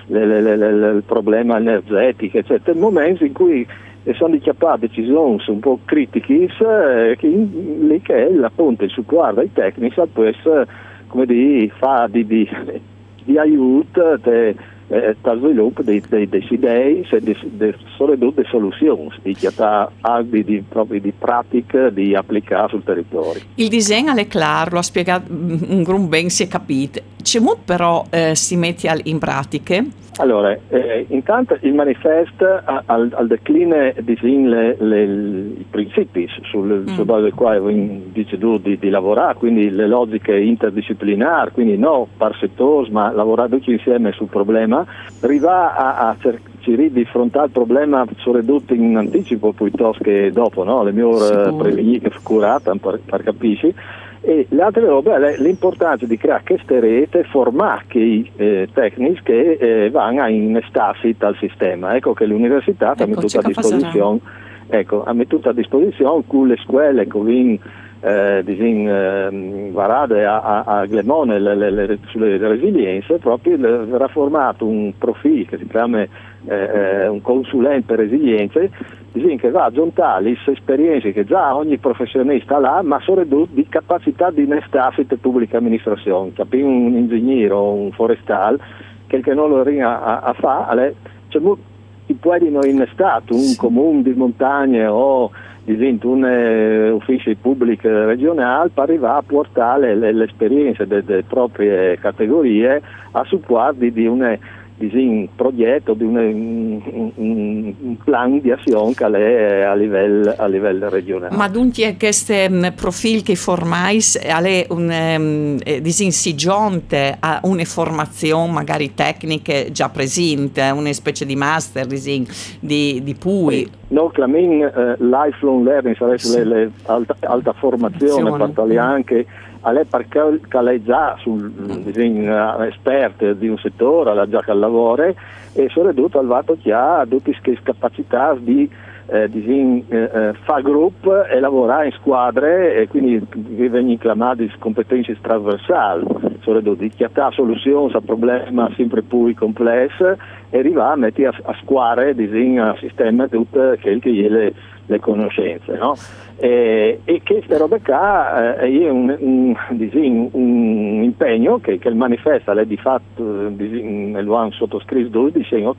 il problema energetico, eccetera, momenti in cui sono chiappate decisioni un po' critiche lì che appunto il supporto ai tecnici può essere, come dire, fa di aiuto al sviluppo dei idee e soprattutto delle soluzioni proprio di pratica di applicare sul territorio. Il disegno è chiaro, lo ha spiegato un gran ben, si è capito. C'è molto però si mette in pratiche? Allora, intanto il manifesto al decline i principi sul base del quale dice di lavorare, quindi le logiche interdisciplinari, quindi no per settori, ma lavorare tutti insieme sul problema, arriva a cercare di affrontare il problema soprattutto in anticipo piuttosto che dopo, no? Le mie prevenire curate per capisci. E le altre robe è l'importanza di creare queste rete, formare i tecnici che vanno a innestarsi dal sistema. Ecco che l'università ha messo a disposizione, con le scuole che varate a Glemone sulle resilienze, proprio verrà formato un profilo che si chiama un consulente per resilienze, che va a aggiuntare le esperienze che già ogni professionista ha, ma soprattutto di capacità di innestarsi in pubblica amministrazione. Capire un ingegnere o un forestale che non lo ringa a fare, cioè, ti puoi innestato un comune di montagne o un ufficio pubblico regionale per arrivare a portare le esperienze delle proprie categorie a supporto di un progetto, di un plan di azione che è a livello regionale. Ma dunque questo profilo che formais è si giunte a una formazione magari tecniche già presente, una specie di master di PUI? No, clamin lifelong learning sarebbe alta formazione, parliamo anche perché lei è già esperto di un settore, ha già che lavora e soprattutto al fatto che ha tutte queste capacità di fare gruppo e lavorare in squadre e quindi vengono chiamate competenze trasversali, soprattutto di chiattare soluzioni a problemi sempre più complessi e arrivare a mettere a squadre a sistema tutte le conoscenze, no? E queste robe qua è un impegno che il manifesto è di fatto lo hanno sottoscritto dicendo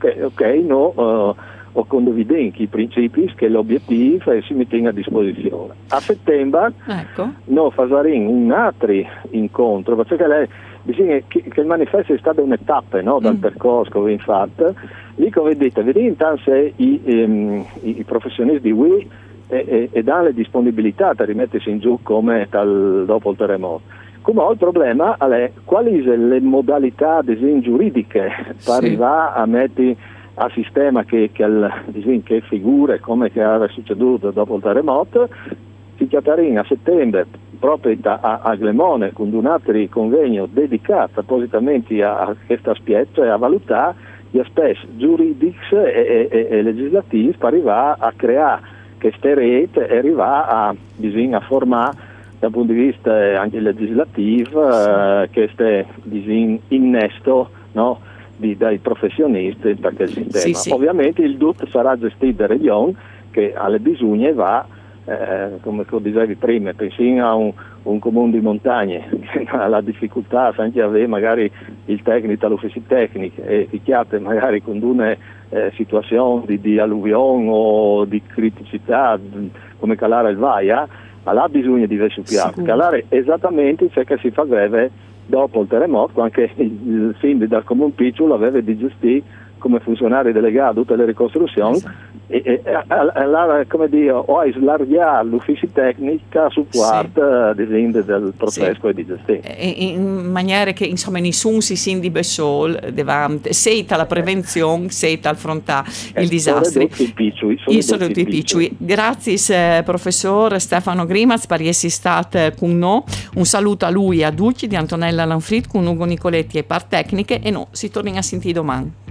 ho condiviso i principi che l'obiettivo si mette a disposizione. A settembre noi faremo un altro incontro perché che il manifesto è stata un'etappa, no, dal percorso che ho fatto. Lì come vedete intanto se i professionisti di WI e danno le disponibilità per rimettersi in giù come dopo il terremoto. Come il problema è quali sono le modalità giuridiche per arrivare a mettere a sistema che figure come che era succeduto dopo il terremoto. Si chiatarina a settembre proprio a Glemone con un altro convegno dedicato appositamente a questo aspetto e a valutare gli aspetti giuridici e legislativi per arrivare a creare queste reti e arrivare a formare dal punto di vista anche legislativo questo innesto, no, dai professionisti per quel sistema. Sì. Ovviamente il tutto sarà gestito da regione che alle bisogni va come dicevi prima, pensi a un comune di montagne che ha la difficoltà anche avere magari il tecnico all'ufficio tecnico e picchiate magari con una situazione di alluvione o di criticità come calare il Vaia, ha bisogno di vesupiare, calare esattamente ciò che si fa greve dopo il terremoto, anche il sindaco del comune piccolo aveva di gestire come funzionario delegato tutte le ricostruzioni e come dire o slargare l'ufficio tecnico a supporto del processo di gestione in maniera che insomma nessuno si senti besol davanti seita la prevenzione seita affrontare il disastro sono tutti piccoli. Grazie professor Stefano Grimaz per essere stato con noi, un saluto a lui e a tutti di Antonella Lanfrit con Ugo Nicoletti e Par Tecniche e noi si torna a sentire domani.